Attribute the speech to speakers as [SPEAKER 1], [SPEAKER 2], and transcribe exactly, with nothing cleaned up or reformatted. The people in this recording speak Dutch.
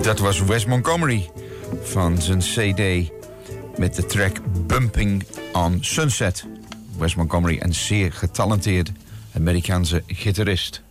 [SPEAKER 1] Dat was Wes Montgomery van zijn cd met de track Bumping on Sunset. Wes Montgomery, een zeer getalenteerde Amerikaanse gitarist.